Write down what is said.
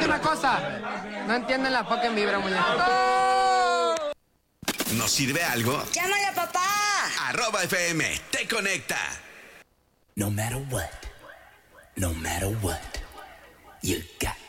una cosa. No entienden la fucking vibra, muñeco. ¿Nos sirve algo? ¡Llámale a papá! @FM te conecta. No matter what, you got